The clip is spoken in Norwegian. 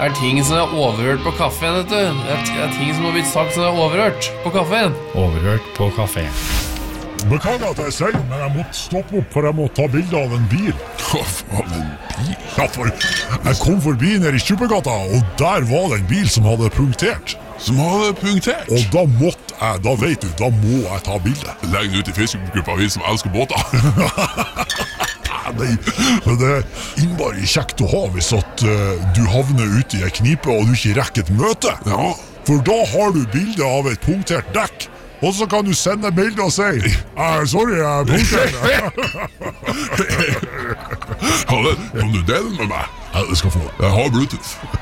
Det ting som overhørt på kaffen, vet du. Det ting som har blitt sagt som overhørt på kaffen. Overhørt på kafé. Beklager at jeg sier, men jeg måtte stoppe opp, for jeg måtte ta bilde av en bil. Av en bil? Ja, for jeg kom forbi nede i Kjupegata, og der var det en bil som hadde punktert. Som hadde punktert? Og da måtte jeg, da vet du, da må jeg ta bilde. Legg det ut i Facebook-gruppa vi som elsker båter. Nei, men det er innbari kjekt å ha hvis at du havner ute i en knipe og du ikke rekker et møte. Ja. For da har du bilde av et punktert dekk, og så kan du sende bilde og si sorry, jeg er punktert. Kan du dele med meg? Ja, det skal få. Jeg har Bluetooth.